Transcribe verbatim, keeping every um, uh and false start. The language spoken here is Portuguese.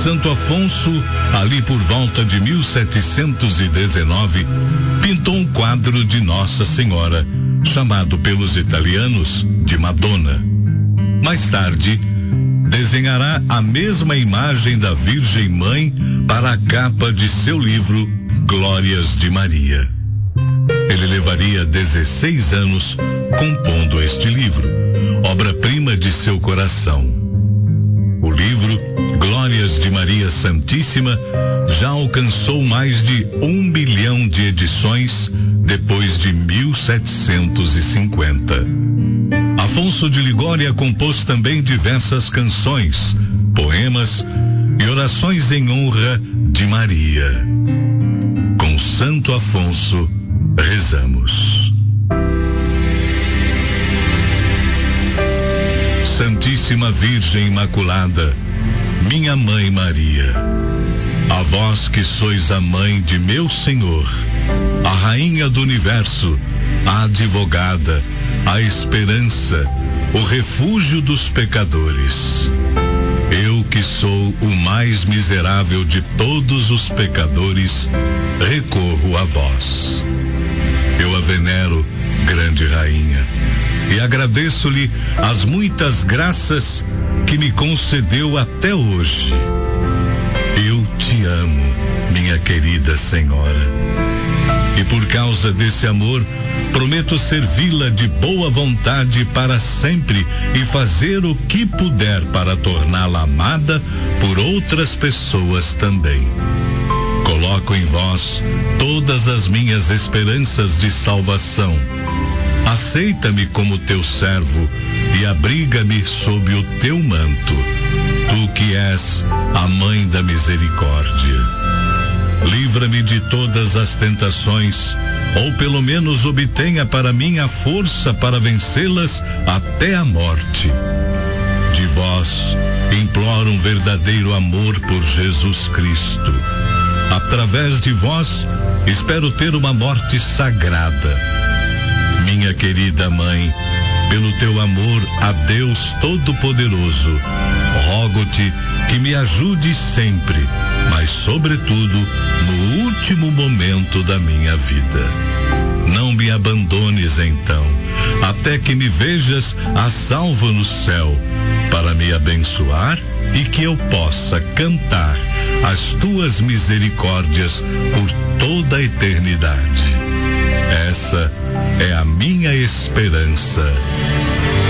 Santo Afonso, ali por volta de mil setecentos e dezenove, pintou um quadro de Nossa Senhora, chamado pelos italianos de Madonna. Mais tarde, desenhará a mesma imagem da Virgem Mãe para a capa de seu livro Glórias de Maria. Ele levaria dezesseis anos compondo este livro, obra-prima de seu coração. O livro Glórias de Maria Santíssima já alcançou mais de um milhão de edições depois de mil setecentos e cinquenta. Afonso de Ligória compôs também diversas canções, poemas e orações em honra de Maria. Com Santo Afonso, rezamos. Santíssima Virgem Imaculada, minha Mãe Maria, a vós que sois a mãe de meu Senhor, a Rainha do Universo, a advogada, a esperança, o refúgio dos pecadores. Eu que sou o mais miserável de todos os pecadores, recorro a vós. Eu a venero, grande Rainha, e agradeço-lhe as muitas graças que me concedeu até hoje. Eu te amo, minha querida Senhora, e por causa desse amor, prometo servi-la de boa vontade para sempre e fazer o que puder para torná-la amada por outras pessoas também. Coloco em vós todas as minhas esperanças de salvação. Aceita-me como teu servo e abriga-me sob o teu manto, tu que és a Mãe da Misericórdia. Livra-me de todas as tentações, ou pelo menos obtenha para mim a força para vencê-las até a morte. De vós imploro um verdadeiro amor por Jesus Cristo. Através de vós espero ter uma morte sagrada. Minha querida Mãe, pelo teu amor a Deus Todo-Poderoso, rogo-te que me ajude sempre, mas sobretudo no último momento da minha vida. Não me abandones então, até que me vejas a salvo no céu, para me abençoar e que eu possa cantar as tuas misericórdias por toda a eternidade. Essa é a minha esperança.